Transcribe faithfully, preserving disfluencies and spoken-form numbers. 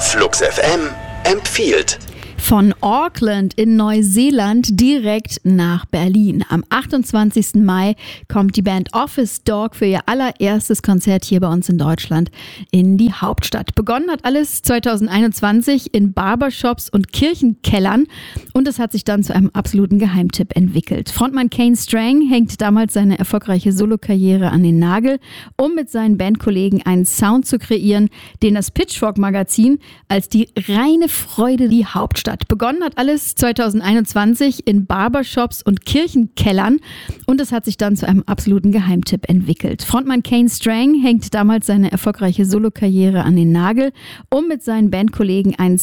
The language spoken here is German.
Flux F M empfiehlt. Von Auckland in Neuseeland direkt nach Berlin. Am achtundzwanzigsten Mai kommt die Band Office Dog für ihr allererstes Konzert hier bei uns in Deutschland in die Hauptstadt. Begonnen hat alles zweitausendeinundzwanzig in Barbershops und Kirchenkellern und es hat sich dann zu einem absoluten Geheimtipp entwickelt. Frontmann Kane Strang hängt damals seine erfolgreiche Solokarriere an den Nagel, um mit seinen Bandkollegen einen Sound zu kreieren, den das Pitchfork-Magazin als die reine Freude die Hauptstadt. Begonnen hat alles zweitausendeinundzwanzig in Barbershops und Kirchenkellern und es hat sich dann zu einem absoluten Geheimtipp entwickelt. Frontmann Kane Strang hängt damals seine erfolgreiche Solokarriere an den Nagel, um mit seinen Bandkollegen einen